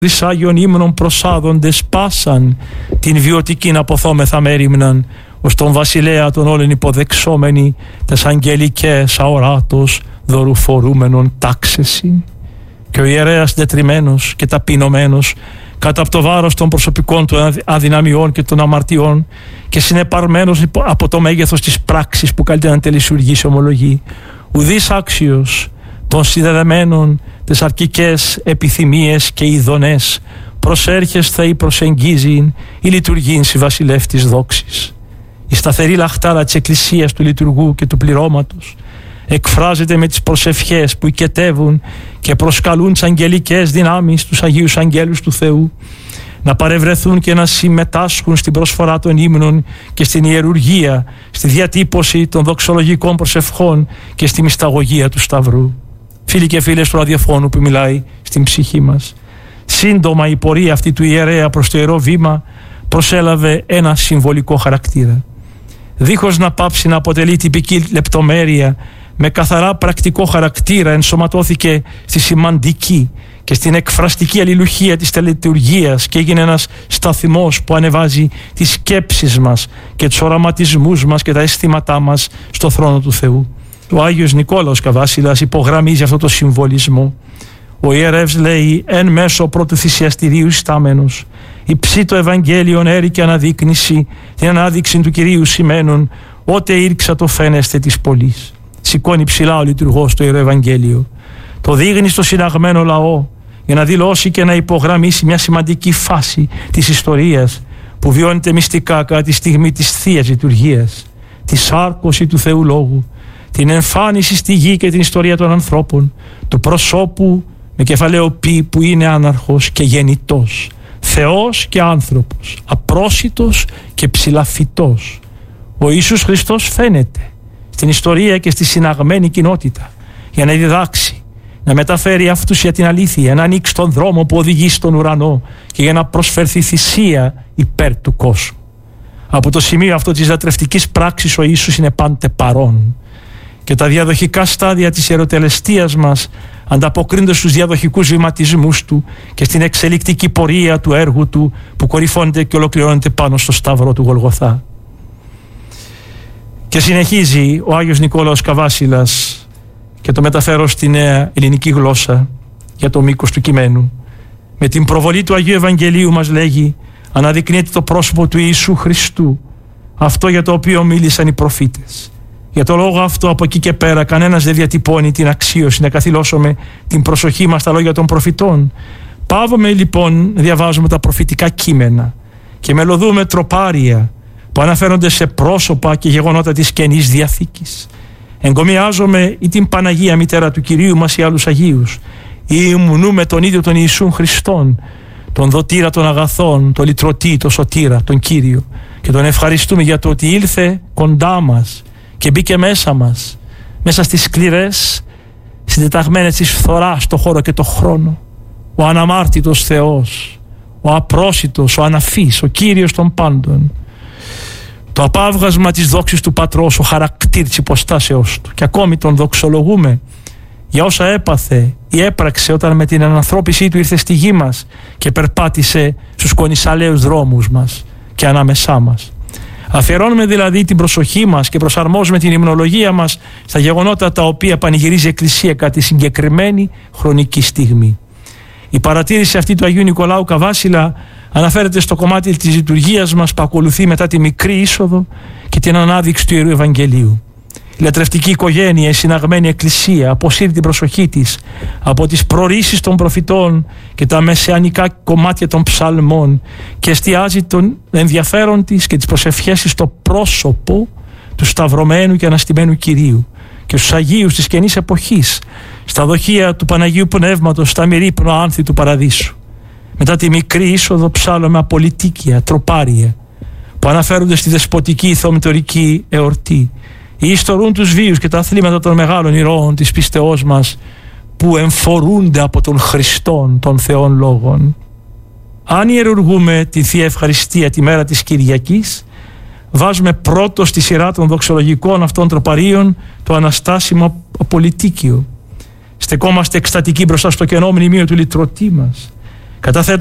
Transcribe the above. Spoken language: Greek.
Της Άγιον ύμνων προσάδοντες πάσαν την βιωτικήν αποθόμεθα μέριμναν, ως τον βασιλέα των όλων υποδεξόμενοι τες αγγελικές αοράτος δωρουφορούμενων τάξεσιν. Και ο ιερέας ντετριμένος και ταπεινωμένος κάτω από το βάρος των προσωπικών του αδυναμιών και των αμαρτιών και συνεπαρμένος από το μέγεθος της πράξης που καλύτερα να τελεισουργήσει ομολογεί, ουδής άξιος των συνδεδεμένων τις αρκικές επιθυμίες και ειδονές προσέρχεσθε ή προσεγγίζει η λειτουργήν στη βασιλεύ της δόξης. Η σταθερή λαχτάρα της Εκκλησίας του λειτουργού και του πληρώματος εκφράζεται με τις προσευχές που οικετεύουν και προσκαλούν τις αγγελικές δυνάμεις, τους Αγίους Αγγέλους του Θεού, να παρευρεθούν και να συμμετάσχουν στην προσφορά των ύμνων και στην ιερουργία, στη διατύπωση των δοξολογικών προσευχών και στη μυσταγωγία του Σταυρού. Φίλοι και φίλες του ραδιοφώνου που μιλάει στην ψυχή μας, σύντομα η πορεία αυτή του ιερέα προς το ιερό βήμα προσέλαβε ένα συμβολικό χαρακτήρα. Δίχως να πάψει να αποτελεί τυπική λεπτομέρεια, με καθαρά πρακτικό χαρακτήρα ενσωματώθηκε στη σημαντική και στην εκφραστική αλληλουχία της τελετουργίας και έγινε ένας σταθμός που ανεβάζει τις σκέψεις μας και τους οραματισμούς μας και τα αισθήματά μας στο θρόνο του Θεού. Ο Άγιος Νικόλαος Καβάσιλας υπογραμμίζει αυτό το συμβολισμό. Ο ιερεύς λέει: «Εν μέσω πρώτου θυσιαστηρίου στάμενος, υψί το Ευαγγέλιον έρη και αναδείκνηση, την ανάδειξη του Κυρίου σημαίνουν, ότε ήρξα το φαίνεστε της πολλής». Σηκώνει ψηλά ο λειτουργός το Ιερό Ευαγγέλιο. Το δείχνει στο συναγμένο λαό για να δηλώσει και να υπογραμμίσει μια σημαντική φάση της ιστορίας που βιώνεται μυστικά κατά τη στιγμή της Θείας Λειτουργίας, τη σάρκωση του Θεού Λόγου, την εμφάνιση στη γη και την ιστορία των ανθρώπων, του προσώπου με κεφαλαίο πι που είναι άναρχος και γεννητός, Θεός και άνθρωπος, απρόσιτος και ψηλαφιτός. Ο Ιησούς Χριστός φαίνεται στην ιστορία και στη συναγμένη κοινότητα για να διδάξει, να μεταφέρει αυτούς για την αλήθεια, να ανοίξει τον δρόμο που οδηγεί στον ουρανό και για να προσφερθεί θυσία υπέρ του κόσμου. Από το σημείο αυτό της λατρευτικής πράξης ο Ιησούς είναι πάντε παρόν και τα διαδοχικά στάδια της ιεροτελεστίας μας ανταποκρίνονται στους διαδοχικούς βηματισμούς του και στην εξελικτική πορεία του έργου του που κορυφώνεται και ολοκληρώνεται πάνω στο σταυρό του Γολγοθά. Και συνεχίζει ο Άγιος Νικόλαος Καβάσιλας, και το μεταφέρω στη νέα ελληνική γλώσσα για το μήκος του κειμένου. Με την προβολή του Αγίου Ευαγγελίου μας λέγει, αναδεικνύεται το πρόσωπο του Ιησού Χριστού, αυτό για το οποίο μίλησαν οι προφήτες. Για το λόγο αυτό από εκεί και πέρα κανένας δεν διατυπώνει την αξίωση να καθυλώσουμε την προσοχή μας στα λόγια των προφητών. Παύουμε λοιπόν, διαβάζουμε τα προφητικά κείμενα και μελωδούμε τροπάρια που αναφέρονται σε πρόσωπα και γεγονότα της Καινής Διαθήκης. Εγκομιάζομαι ή την Παναγία Μητέρα του Κυρίου μας ή άλλους Αγίους, ή υμνούμε τον ίδιο τον Ιησούν Χριστόν, τον δοτήρα των αγαθών, τον λυτρωτή, τον σωτήρα, τον Κύριο, και τον ευχαριστούμε για το ότι ήλθε κοντά μας και μπήκε μέσα μας, μέσα στις σκληρές συντεταγμένες της φθοράς το χώρο και το χρόνο, ο αναμάρτητος Θεός, ο απρόσιτος, ο αναφής, ο Κύριος των πάντων, το απάβγασμα της δόξης του Πατρός, ο χαρακτήρ της υποστάσεως του, και ακόμη τον δοξολογούμε για όσα έπαθε ή έπραξε όταν με την ανανθρώπισή του ήρθε στη γη μας και περπάτησε στους κονισαλαίους δρόμους μας και ανάμεσά μας. Αφιερώνουμε δηλαδή την προσοχή μας και προσαρμόζουμε την υμνολογία μας στα γεγονότα τα οποία πανηγυρίζει η Εκκλησία κατά τη συγκεκριμένη χρονική στιγμή. Η παρατήρηση αυτή του Αγίου Νικολάου Καβάσιλα αναφέρεται στο κομμάτι της λειτουργίας μας που ακολουθεί μετά τη μικρή είσοδο και την ανάδειξη του Ιερού Ευαγγελίου. Η λατρευτική οικογένεια, η συναγμένη Εκκλησία αποσύρει την προσοχή της από τις προορίσεις των προφητών και τα μεσαιανικά κομμάτια των ψαλμών και εστιάζει τον ενδιαφέρον της και τις προσευχές της στο πρόσωπο του σταυρωμένου και αναστημένου Κυρίου και στους Αγίους της καινής εποχής, στα δοχεία του Παναγίου Πνεύματος, στα μυρίπνο άνθη του Παραδείσου. Μετά τη μικρή είσοδο ψάλλουμε απολυτίκια, τροπάρια που αναφέρονται στη δεσποτική ηθομητορική εορτή. Ιστορούν τους βίους και τα αθλήματα των μεγάλων ηρώων της πίστεώς μας που εμφορούνται από τον Χριστόν των Θεών Λόγων. Αν ιερουργούμε τη Θεία Ευχαριστία τη μέρα της Κυριακής, βάζουμε πρώτο στη σειρά των δοξολογικών αυτών τροπαρίων το αναστάσιμο απολυτίκιο. Στεκόμαστε εκστατικοί μπροστά στο κενό μνημείο του λυτρωτή μας Καταθέτω